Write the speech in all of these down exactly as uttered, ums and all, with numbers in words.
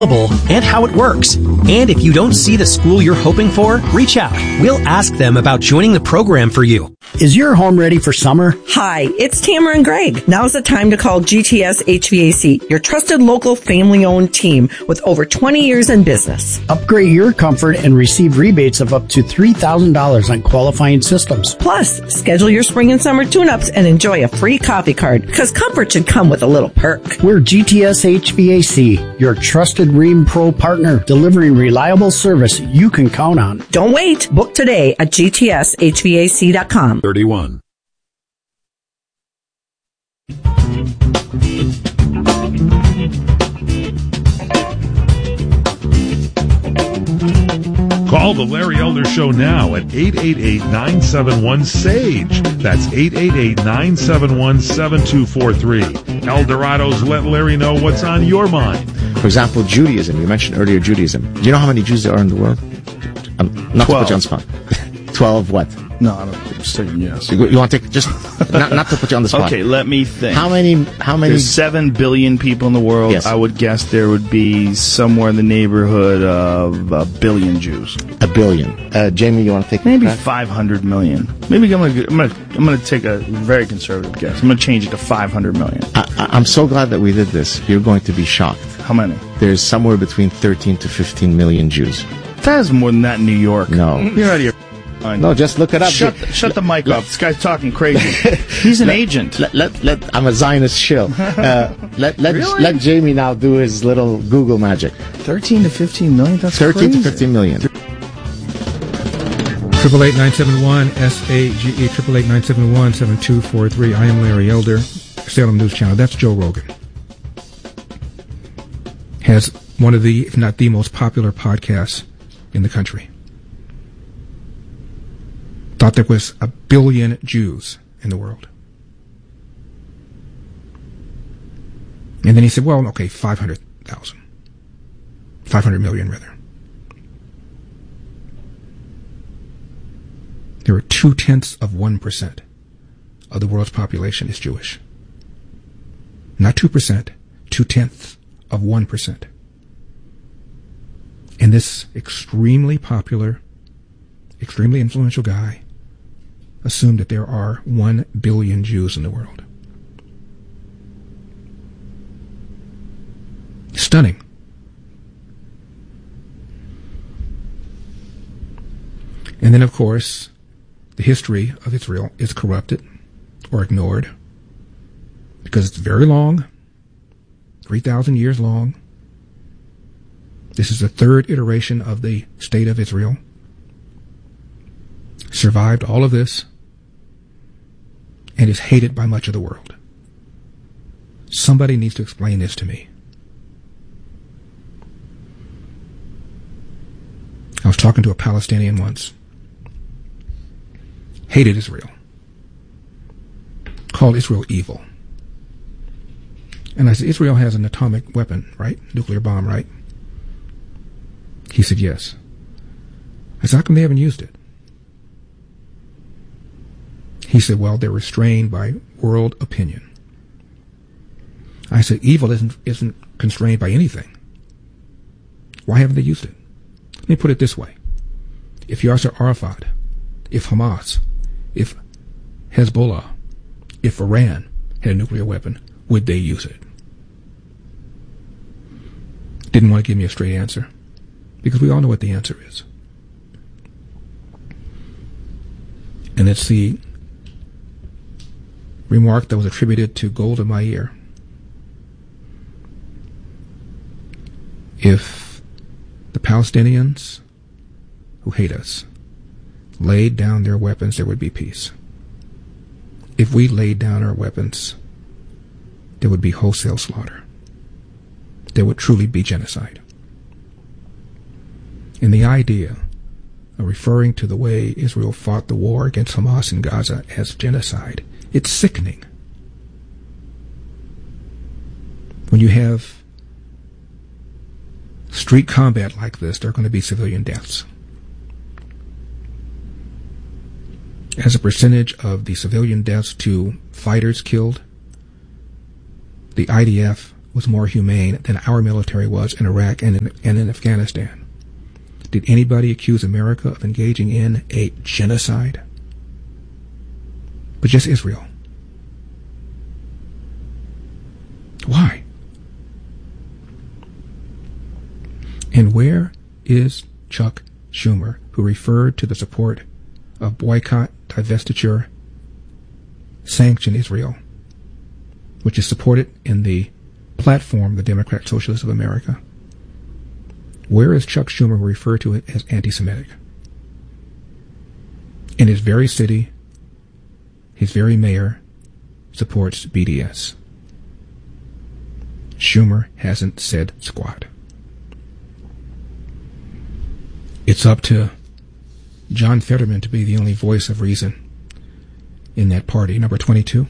and how it works. And if you don't see the school you're hoping for, reach out. We'll ask them about joining the program for you. Is your home ready for summer? Hi, it's Tamara and Greg. Now's the time to call G T S H V A C, your trusted local family-owned team with over twenty years in business. Upgrade your comfort and receive rebates of up to three thousand dollars on qualifying systems. Plus, schedule your spring and summer tune-ups and enjoy a free coffee card, because comfort should come with a little perk. We're G T S H V A C, your trusted Rheem Pro partner, delivering reliable service you can count on. Don't wait. Book today at G T S H V A C dot com. thirty-one. Call the Larry Elder Show now at eight eight eight, nine seven one, S A G E. That's eight eight eight, nine seven one, seven two four three. El Dorado's Let Larry Know What's on Your Mind. For example, Judaism. You mentioned earlier Judaism. Do you know how many Jews there are in the world? Um, not Twelve. to put you on the spot. Twelve what? No, I don't think so. Yes. You, you want to take, just, not, not to put you on the spot. Okay, let me think. How many, how many? There's seven billion people in the world. Yes. I would guess there would be somewhere in the neighborhood of a billion Jews. A billion. Uh, Jamie, you want to take Maybe that? five hundred million. Maybe I'm gonna, I'm gonna, I'm gonna take a very conservative guess. I'm gonna change it to five hundred million. I, I- I'm so glad that we did this. You're going to be shocked. How many? There's somewhere between thirteen to fifteen million Jews. That is more than that in New York. No. You're out of your mind. No, just look it up. Shut, the, shut the mic off. This guy's talking crazy. He's an Let- agent. Let, let, let, I'm a Zionist shill. Uh, let, let, Really? let Jamie now do his little Google magic. thirteen to fifteen million? That's thirteen crazy. to fifteen million. Triple eight nine seven one S A G E triple eight nine seven one seven two four three. I am Larry Elder, Salem News Channel. That's Joe Rogan. Has one of the, if not the most popular podcasts in the country. Thought there was a billion Jews in the world. And then he said, well, okay, five hundred thousand. five hundred million, rather. There are two-tenths of one percent of the world's population is Jewish. Not two percent, two-tenths of one percent. And this extremely popular, extremely influential guy assumed that there are one billion Jews in the world. Stunning. And then, of course, the history of Israel is corrupted or ignored because it's very long, three thousand years long. This is the third iteration of the State of Israel. Survived all of this and is hated by much of the world. Somebody needs to explain this to me. I was talking to a Palestinian once. Hated Israel. Called Israel evil. And I said, Israel has an atomic weapon, right? Nuclear bomb, right? He said, yes. I said, how come they haven't used it? He said, well, they're restrained by world opinion. I said, evil isn't, isn't constrained by anything. Why haven't they used it? Let me put it this way. If Yasser Arafat, if Hamas, if Hezbollah, if Iran had a nuclear weapon, would they use it? Didn't want to give me a straight answer, because we all know what the answer is. And it's the remark that was attributed to Golda Meir. If the Palestinians who hate us laid down their weapons, there would be peace. If we laid down our weapons, there would be wholesale slaughter. There would truly be genocide. And the idea of referring to the way Israel fought the war against Hamas in Gaza as genocide, it's sickening. When you have street combat like this, there are going to be civilian deaths. As a percentage of the civilian deaths to fighters killed, the I D F was more humane than our military was in Iraq and in, and in Afghanistan? Did anybody accuse America of engaging in a genocide? But just Israel. Why? And where is Chuck Schumer, who referred to the support of boycott, divestiture, sanction Israel, which is supported in the platform of the Democratic Socialists of America? Where is Chuck Schumer, who referred to it as anti-Semitic? In his very city, his very mayor supports B D S. Schumer hasn't said squat. It's up to John Fetterman to be the only voice of reason in that party. Number twenty-two.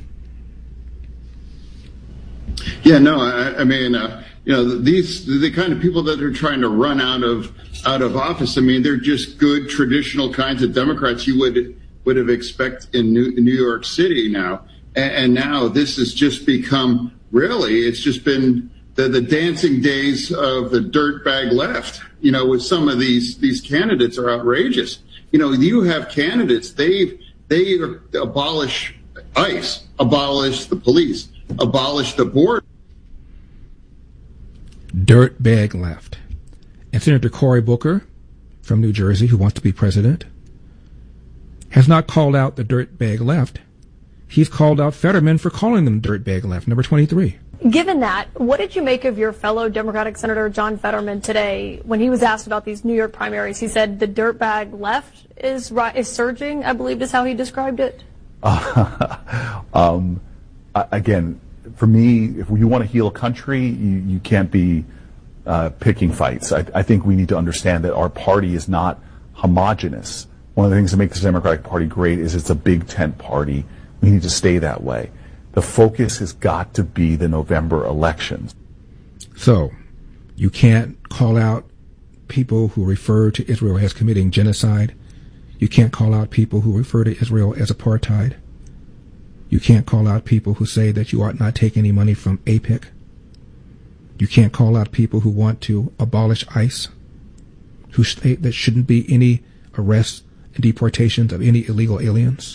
Yeah, no, I, I mean, uh, you know, these the kind of people that are trying to run out of out of office. I mean, they're just good traditional kinds of Democrats you would would have expected in New, New York City now, and, and now this has just become really. It's just been the the dancing days of the dirtbag left. You know, with some of these these candidates are outrageous. You know, you have candidates, they they abolish ICE, abolish the police, abolish the border. Dirtbag left. And Senator Cory Booker from New Jersey, who wants to be president, has not called out the dirtbag left. He's called out Fetterman for calling them dirtbag left. Number twenty-three. Given that, what did you make of your fellow Democratic Senator John Fetterman today when he was asked about these New York primaries? He said the dirtbag left is is surging, I believe is how he described it. Uh, um, again, for me, if you want to heal a country, you, you can't be uh, picking fights. I, I think we need to understand that our party is not homogenous. One of the things that makes the Democratic Party great is it's a big tent party. We need to stay that way. The focus has got to be the November elections. So, you can't call out people who refer to Israel as committing genocide. You can't call out people who refer to Israel as apartheid. You can't call out people who say that you ought not take any money from AIPAC. You can't call out people who want to abolish ICE, who state that shouldn't be any arrests and deportations of any illegal aliens.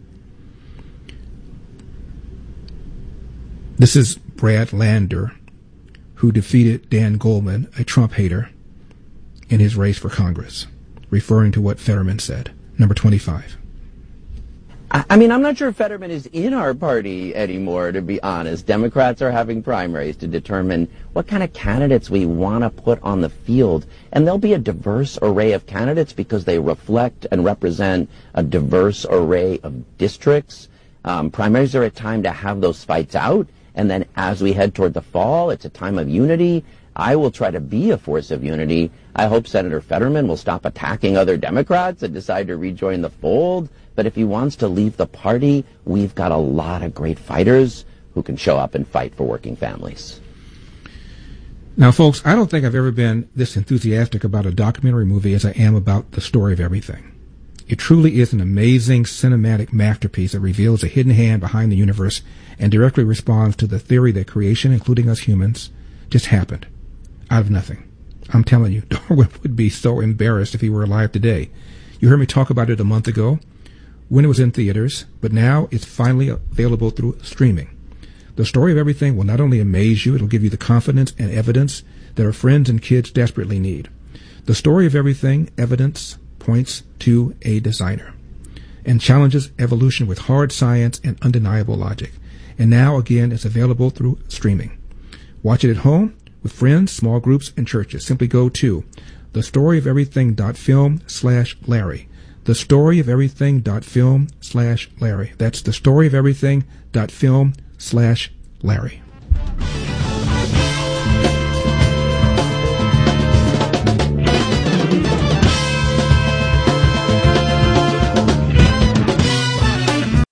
This is Brad Lander, who defeated Dan Goldman, a Trump hater, in his race for Congress, referring to what Fetterman said. Number twenty-five. I mean, I'm not sure Fetterman is in our party anymore, to be honest. Democrats are having primaries to determine what kind of candidates we want to put on the field. And there'll be a diverse array of candidates because they reflect and represent a diverse array of districts. Um, primaries are a time to have those fights out. And then as we head toward the fall, it's a time of unity. I will try to be a force of unity. I hope Senator Fetterman will stop attacking other Democrats and decide to rejoin the fold. But if he wants to leave the party, we've got a lot of great fighters who can show up and fight for working families. Now, folks, I don't think I've ever been this enthusiastic about a documentary movie as I am about The Story of Everything. It truly is an amazing cinematic masterpiece that reveals a hidden hand behind the universe and directly responds to the theory that creation, including us humans, just happened out of nothing. I'm telling you, Darwin would be so embarrassed if he were alive today. You heard me talk about it a month ago when it was in theaters, but now it's finally available through streaming. The Story of Everything will not only amaze you, it'll give you the confidence and evidence that our friends and kids desperately need. The Story of Everything evidence points to a designer and challenges evolution with hard science and undeniable logic. And now, again, it's available through streaming. Watch it at home, with friends, small groups, and churches. Simply go to thestoryofeverything.film slash Larry. Thestoryofeverything.film slash Larry. That's thestoryofeverything.film slash Larry.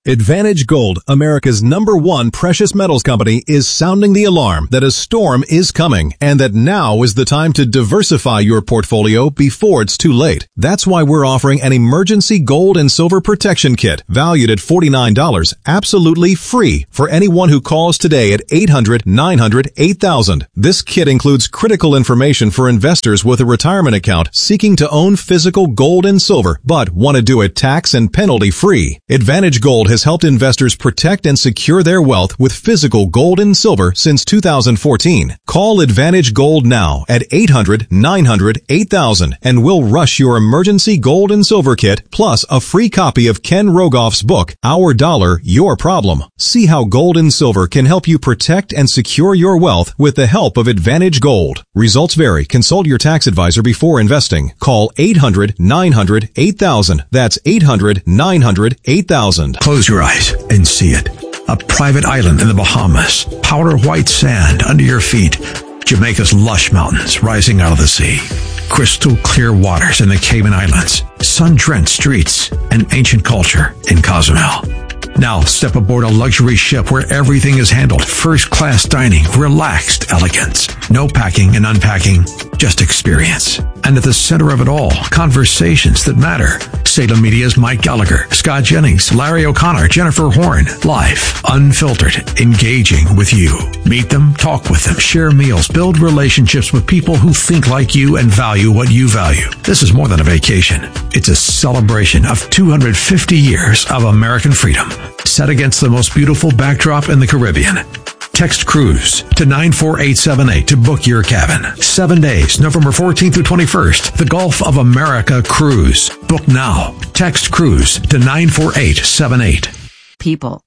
Advantage Gold, America's number one precious metals company, is sounding the alarm that a storm is coming and that now is the time to diversify your portfolio before it's too late. That's why we're offering an emergency gold and silver protection kit valued at forty-nine dollars, absolutely free for anyone who calls today at eight hundred, nine hundred, eight thousand. This kit includes critical information for investors with a retirement account seeking to own physical gold and silver, but want to do it tax and penalty free. Advantage Gold has helped investors protect and secure their wealth with physical gold and silver since two thousand fourteen. Call Advantage Gold now at eight hundred, nine hundred, eight thousand and we'll rush your emergency gold and silver kit plus a free copy of Ken Rogoff's book, Our Dollar, Your Problem. See how gold and silver can help you protect and secure your wealth with the help of Advantage Gold. Results vary. Consult your tax advisor before investing. Call eight hundred, nine hundred, eight thousand. That's eight hundred, nine hundred, eight thousand. Close your eyes and see it. A private island in the Bahamas, powder white sand under your feet, Jamaica's lush mountains rising out of the sea, crystal clear waters in the Cayman Islands, sun-drenched streets, and ancient culture in Cozumel. Now step aboard a luxury ship where everything is handled first-class dining, relaxed elegance. No packing and unpacking, just experience. And at the center of it all, conversations that matter. Salem Media's Mike Gallagher, Scott Jennings, Larry O'Connor, Jennifer Horn. Live, unfiltered, engaging with you. Meet them, talk with them, share meals, build relationships with people who think like you and value what you value. This is more than a vacation. It's a celebration of two hundred fifty years of American freedom, set against the most beautiful backdrop in the Caribbean. Text cruise to nine four eight seven eight to book your cabin. Seven days, November fourteenth through twenty-first. The Gulf of America cruise. Book now. Text cruise to nine four eight seven eight. People.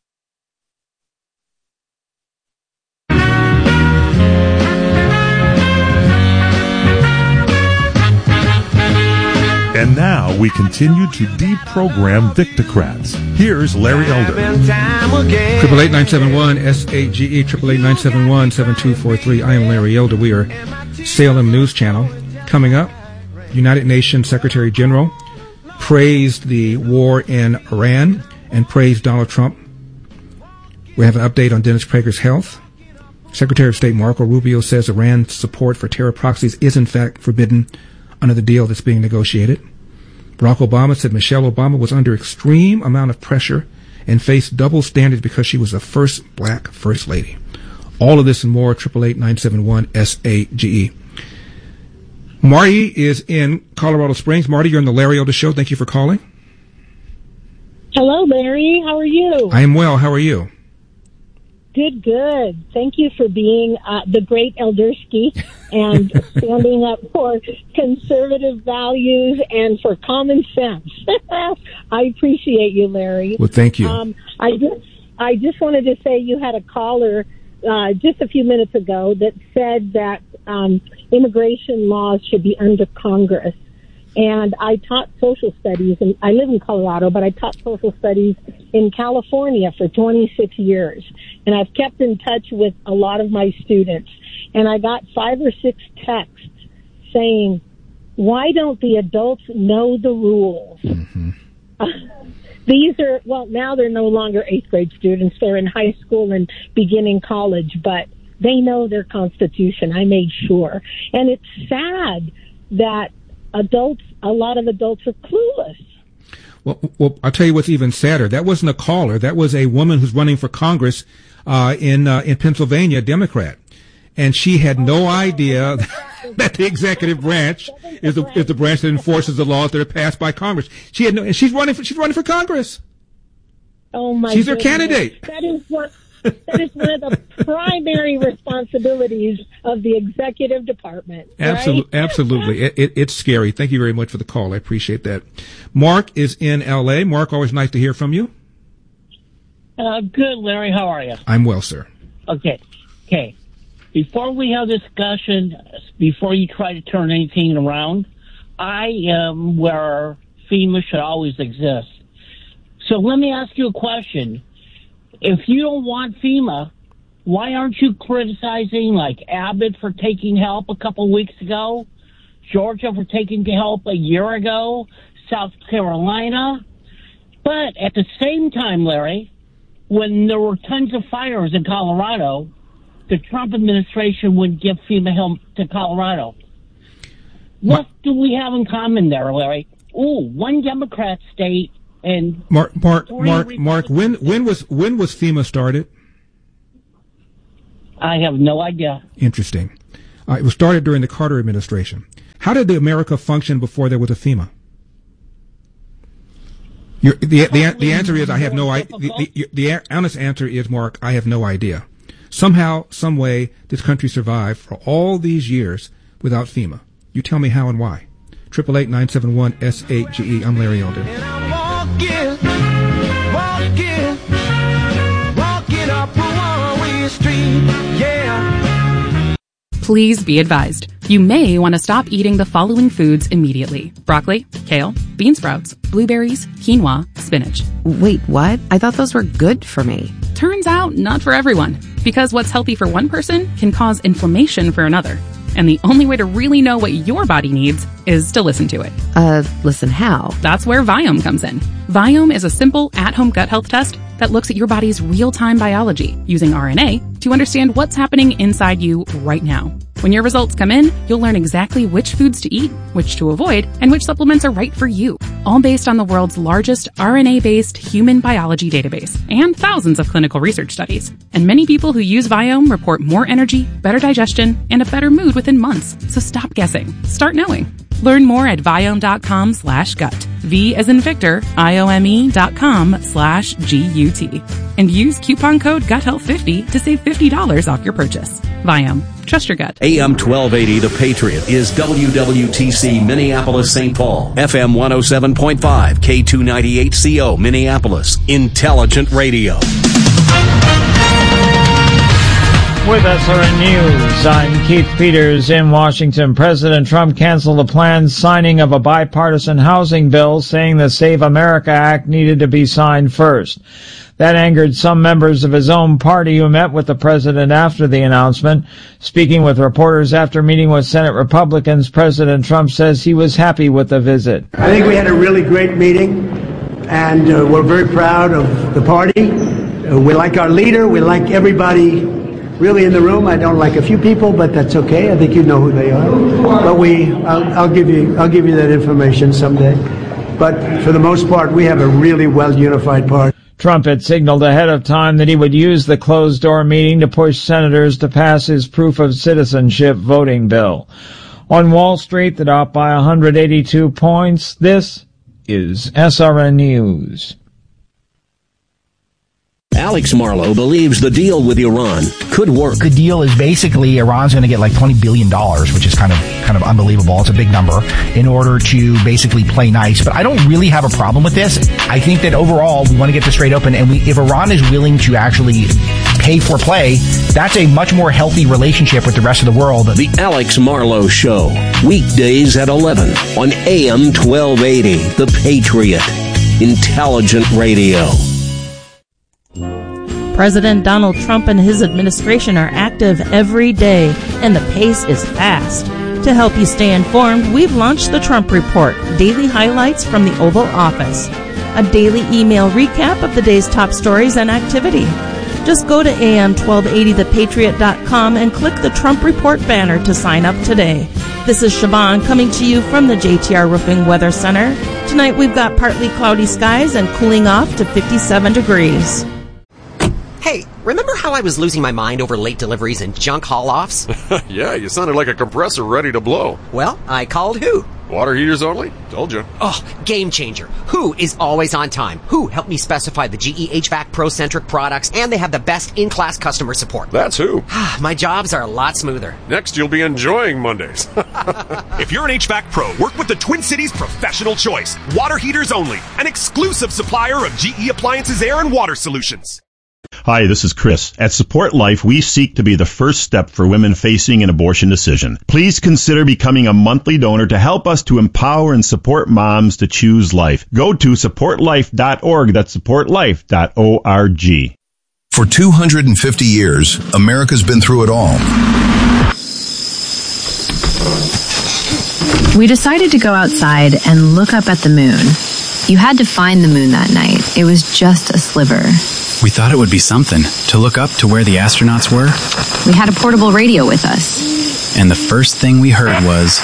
And now we continue to deprogram Victocrats. Here's Larry Elder. Triple eight nine seven one S A G E triple eight nine seven one seven two four three. I am Larry Elder. We are Salem News Channel. Coming up, United Nations Secretary General praised the war in Iran and praised Donald Trump. We have an update on Dennis Prager's health. Secretary of State Marco Rubio says Iran's support for terror proxies is in fact forbidden under the deal that's being negotiated. Barack Obama said Michelle Obama was under extreme amount of pressure and faced double standards because she was the first black first lady. All of this and more, triple eight nine seven one S A G E. Marty is in Colorado Springs. Marty, you're on the Larry Elder Show. Thank you for calling. Hello, Larry. How are you? I am well. How are you? Good, good. Thank you for being uh, the great Eldersky and standing up for conservative values and for common sense. I appreciate you, Larry. Well, thank you. Um, I just, I just wanted to say you had a caller uh, just a few minutes ago that said that um, immigration laws should be under Congress. And I taught social studies, and I live in Colorado, but I taught social studies in California for twenty-six years. And I've kept in touch with a lot of my students. And I got five or six texts saying, why don't the adults know the rules? Mm-hmm. Uh, these are, well, now they're no longer eighth grade students. They're in high school and beginning college, but they know their Constitution. I made sure. And it's sad that adults, a lot of adults are clueless. Well, well, I'll tell you what's even sadder. That wasn't a caller. That was a woman who's running for Congress uh, in uh, in Pennsylvania, Democrat, and she had no idea that the executive branch is the is the branch that enforces the laws that are passed by Congress. She had no, and she's running for she's running for Congress. Oh my! She's their goodness. candidate. That is what. That is one of the primary responsibilities of the executive department. Right? Absolutely, absolutely. It, it, it's scary. Thank you very much for the call. I appreciate that. Mark is in L A. Mark, always nice to hear from you. Uh, good, Larry. How are you? I'm well, sir. Okay. Okay. Before we have discussion, before you try to turn anything around, I am where FEMA should always exist. So let me ask you a question. If you don't want FEMA, why aren't you criticizing like Abbott for taking help a couple weeks ago, Georgia for taking help a year ago, South Carolina? But at the same time, Larry, when there were tons of fires in Colorado, the Trump administration would give FEMA help to Colorado. What do we have in common there, Larry? Ooh, one Democrat state and Mark, Mark, Mark, Mark. When when was when was FEMA started? I have no idea. Interesting. Uh, it was started during the Carter administration. How did the America function before there was a FEMA? You're, the, the the answer is I have no idea. The, the, the honest answer is, Mark, I have no idea. Somehow, some way, this country survived for all these years without FEMA. You tell me how and why. Triple eight nine seven one S eight G E. I'm Larry Elder. Walking, walking, walking up a one-way street, yeah. Please be advised. You may want to stop eating the following foods immediately. Broccoli, kale, bean sprouts, blueberries, quinoa, spinach. Wait, what? I thought those were good for me. Turns out, not for everyone. Because what's healthy for one person can cause inflammation for another. And the only way to really know what your body needs is to listen to it. Uh, listen how? That's where Viome comes in. Viome is a simple, at-home gut health test that looks at your body's real-time biology using R N A to understand what's happening inside you right now. When your results come in, you'll learn exactly which foods to eat, which to avoid, and which supplements are right for you. All based on the world's largest R N A-based human biology database and thousands of clinical research studies. And many people who use Viome report more energy, better digestion, and a better mood within months. So stop guessing. Start knowing. Learn more at Viome.com slash gut. V as in Victor, I-O-M-E dot com slash G-U-T. And use coupon code gut health fifty to save fifty dollars off your purchase. Viome. Trust your gut. A M twelve eighty The Patriot is W W T C Minneapolis Saint Paul. F M one oh seven point five K two ninety-eight C O Minneapolis. Intelligent Radio. With S R N News, I'm Keith Peters in Washington. President Trump canceled the planned signing of a bipartisan housing bill, saying the Save America Act needed to be signed first. That angered some members of his own party who met with the president after the announcement. Speaking with reporters after meeting with Senate Republicans, President Trump says he was happy with the visit. I think we had a really great meeting, and uh, we're very proud of the party. Uh, we like our leader. We like everybody really in the room. I don't like a few people, but that's okay. I think you know who they are. But we, I'll, I'll give you, I'll give you that information someday. But for the most part, we have a really well unified party. Trump had signaled ahead of time that he would use the closed-door meeting to push senators to pass his proof of citizenship voting bill. On Wall Street, the Dow by one hundred eighty-two points. This is S R N News. Alex Marlow believes the deal with Iran could work. The deal is basically Iran's going to get like twenty billion dollars, which is kind of kind of unbelievable. It's a big number, in order to basically play nice. But I don't really have a problem with this. I think that overall we want to get this straight open, and we, if Iran is willing to actually pay for play, that's a much more healthy relationship with the rest of the world. The Alex Marlow Show, weekdays at eleven on A M twelve eighty, The Patriot, Intelligent Radio. President Donald Trump and his administration are active every day, and the pace is fast. To help you stay informed, we've launched the Trump Report, daily highlights from the Oval Office, a daily email recap of the day's top stories and activity. Just go to A M twelve eighty the patriot dot com and click the Trump Report banner to sign up today. This is Siobhan coming to you from the J T R Roofing Weather Center. Tonight we've got partly cloudy skies and cooling off to fifty-seven degrees. Hey, remember how I was losing my mind over late deliveries and junk haul-offs? Yeah, you sounded like a compressor ready to blow. Well, I called Who. Water heaters only? Told you. Oh, game changer. Who is always on time. Who helped me specify the G E H V A C Pro-centric products, and they have the best in-class customer support. That's Who. My jobs are a lot smoother. Next, you'll be enjoying Mondays. If you're an H V A C Pro, work with the Twin Cities Professional Choice. Water heaters only. An exclusive supplier of G E Appliances Air and Water Solutions. Hi, this is Chris. At Support Life, we seek to be the first step for women facing an abortion decision. Please consider becoming a monthly donor to help us to empower and support moms to choose life. Go to support life dot org. That's support life dot org. For two hundred fifty years, America's been through it all. We decided to go outside and look up at the moon. You had to find the moon that night. it was just a sliver. We thought it would be something to look up to where the astronauts were. We had a portable radio with us. And the first thing we heard was...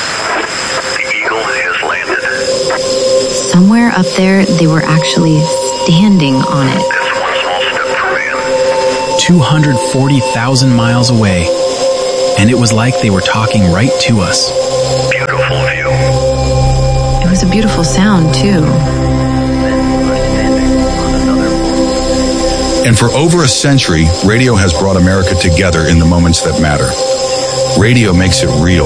Somewhere up there, they were actually standing on it. two hundred forty thousand miles away. And it was like they were talking right to us. Beautiful view. It was a beautiful sound, too. And for over a century, radio has brought America together in the moments that matter. Radio makes it real.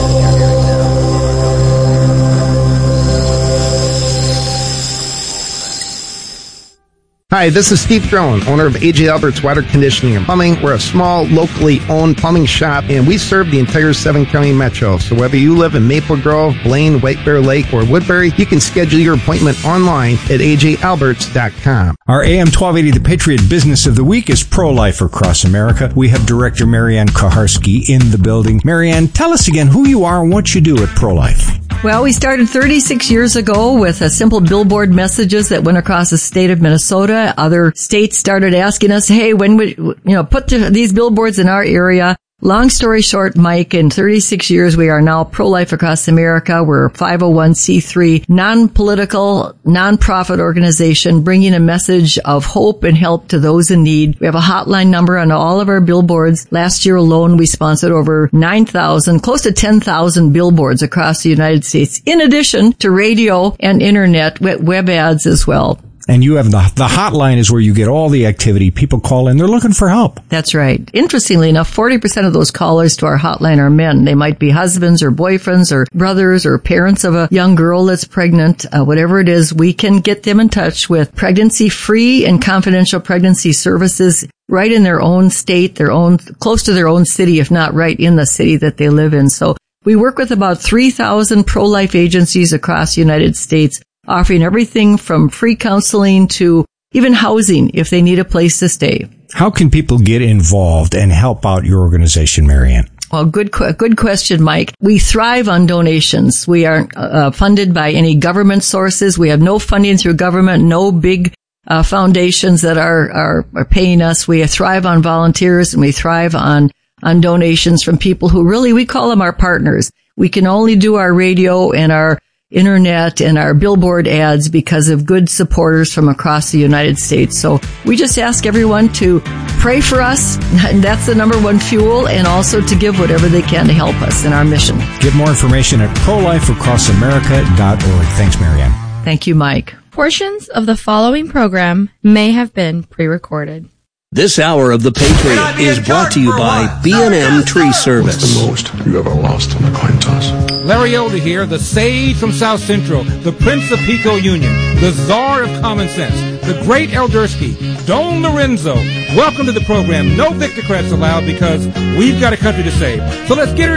Hi, this is Steve Drone, owner of A J Alberts Water Conditioning and Plumbing. We're a small, locally owned plumbing shop, and we serve the entire seven-county metro. So whether you live in Maple Grove, Blaine, White Bear Lake, or Woodbury, you can schedule your appointment online at A J Alberts dot com. Our A M twelve eighty The Patriot Business of the Week is pro-life across America. We have Director Marianne Koharski in the building. Marianne, tell us again who you are and what you do at Pro-Life. Well, we started thirty-six years ago with a simple billboard messages that went across the state of Minnesota. Other states started asking us, hey, when would, you know, put the, these billboards in our area. Long story short, Mike, in thirty-six years, we are now pro-life across America. We're a five oh one c three, non-political, non-profit organization bringing a message of hope and help to those in need. We have a hotline number on all of our billboards. Last year alone, we sponsored over nine thousand, close to ten thousand billboards across the United States, in addition to radio and internet web ads as well. And you have the, the hotline is where you get all the activity. People call in. They're looking for help. That's right. Interestingly enough, forty percent of those callers to our hotline are men. They might be husbands or boyfriends or brothers or parents of a young girl that's pregnant. Uh, whatever it is, we can get them in touch with pregnancy-free and confidential pregnancy services right in their own state, their own, close to their own city, if not right in the city that they live in. So we work with about three thousand pro-life agencies across the United States, offering everything from free counseling to even housing if they need a place to stay. How can people get involved and help out your organization, Marianne? Well, good, good question, Mike. We thrive on donations. We aren't uh, funded by any government sources. We have no funding through government, no big uh, foundations that are, are, are paying us. We thrive on volunteers and we thrive on, on donations from people who really, we call them our partners. We can only do our radio and our internet and our billboard ads because of good supporters from across the United States. So we just ask everyone to pray for us, and that's the number one fuel, and also to give whatever they can to help us in our mission. Get more information at pro life across america dot org. Thanks, Marianne. Thank you, Mike. Portions of the following program may have been pre-recorded. This hour of The Patriot is brought to you by B and M Tree Service. What's the most you ever lost on a coin toss? Larry Elder here, the sage from South Central, the Prince of Pico Union, the czar of common sense, the great Eldersky, Don Lorenzo. Welcome to the program. No Victocrats allowed because we've got a country to save. So let's get her